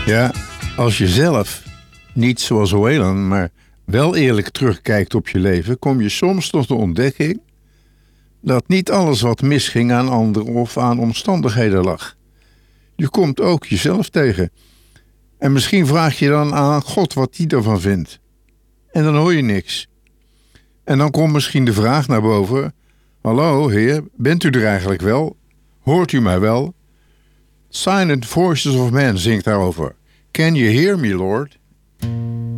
Ja, als je zelf, niet zoals Wayland, maar wel eerlijk terugkijkt op je leven, kom je soms tot de ontdekking dat niet alles wat misging aan anderen of aan omstandigheden lag. Je komt ook jezelf tegen. En misschien vraag je dan aan God wat hij ervan vindt. En dan hoor je niks. En dan komt misschien de vraag naar boven: hallo Heer, bent u er eigenlijk wel? Hoort u mij wel? Silent Voices of Man zingt daarover. Can you hear me, Lord?